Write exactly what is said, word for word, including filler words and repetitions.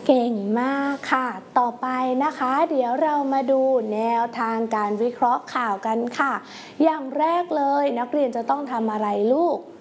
เก่งมากค่ะ ต่อไปนะคะเดี๋ยวเรามาดูแนวทางการวิเคราะห์ข่าวกันค่ะ อย่างแรกเลยนักเรียนจะต้องทำอะไรลูก